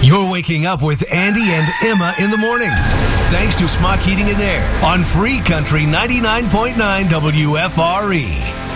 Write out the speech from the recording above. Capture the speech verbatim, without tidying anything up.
You're waking up with Andy and Emma in the morning. Thanks to Smock Heating and Air on Free Country ninety-nine point nine W F R E.